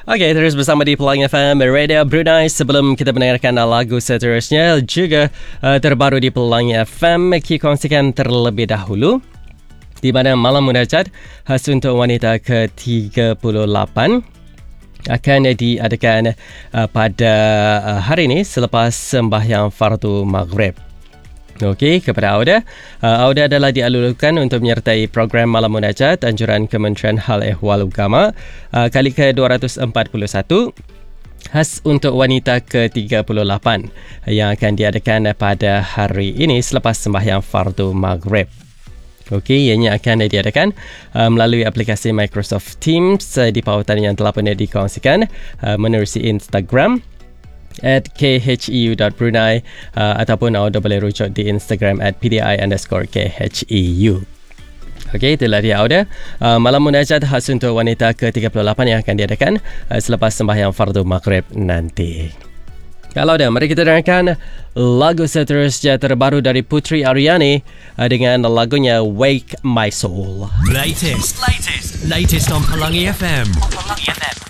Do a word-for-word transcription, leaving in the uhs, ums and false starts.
Okey, terus bersama di Pelangi F M Radio Brunei. Sebelum kita mendengarkan lagu seterusnya juga uh, terbaru di Pelangi F M, kita kongsikan terlebih dahulu di mana Malam Munajat khas untuk wanita ke tiga puluh lapan akan diadakan uh, pada uh, hari ini selepas sembahyang fardu maghrib. Okey, kepada Auda. Uh, Auda adalah dialulukan untuk menyertai program Malam Munajat anjuran Kementerian Hal Ehwal Agama uh, kali ke dua ratus empat puluh satu khas untuk wanita ke tiga puluh lapan yang akan diadakan pada hari ini selepas sembahyang fardu maghrib. Okey, ianya akan diadakan uh, melalui aplikasi Microsoft Teams uh, di pautan yang telah pun dikongsikan uh, menerusi Instagram at k h e u dot brunei uh, ataupun anda boleh rujuk di Instagram at p d i underscore k h e u. Okey, itulah dia Auda. Uh, Malam Munajat khas untuk wanita ke tiga puluh lapan yang akan diadakan uh, selepas sembahyang fardu maghrib nanti. Kalau dah, mari kita dengarkan lagu seterusnya terbaru dari Putri Aryani uh, dengan lagunya Wake My Soul. Latest, latest, latest on Pelangi F M. On Pelangi F M.